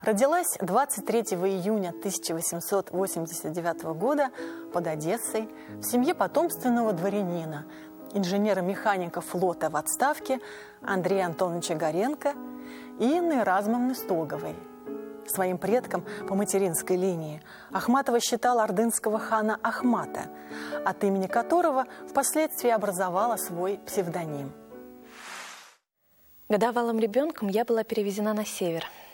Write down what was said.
Родилась 23 июня 1889 года под Одессой в семье потомственного дворянина, инженера-механика флота в отставке Андрея Антоновича Горенко и Инны Размовны Стоговой. Своим предком по материнской линии Ахматова считала ордынского хана Ахмата, от имени которого впоследствии образовала свой псевдоним. Годовалым ребенком я была перевезена на север,